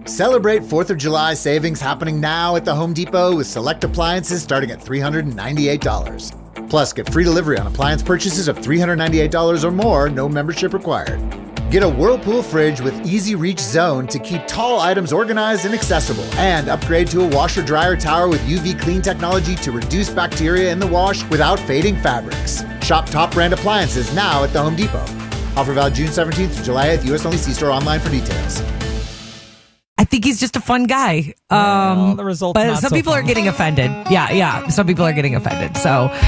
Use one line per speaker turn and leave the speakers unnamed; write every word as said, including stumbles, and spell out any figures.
Celebrate fourth of July savings happening now at the Home Depot with select appliances starting at three hundred ninety-eight dollars. Plus, get free delivery on appliance purchases of three hundred ninety-eight dollars or more, no membership required. Get a Whirlpool fridge with Easy Reach Zone to keep tall items organized and accessible. And upgrade to a washer-dryer tower with U V clean technology to reduce bacteria in the wash without fading fabrics. Shop top brand appliances now at the Home Depot. Offer valid June seventeenth through July eighth. U S only. See store online for details.
I think he's just a fun guy. Um,
well, the results
but
not
some
so
people
fun.
are getting offended. Yeah, yeah. Some people are getting offended. So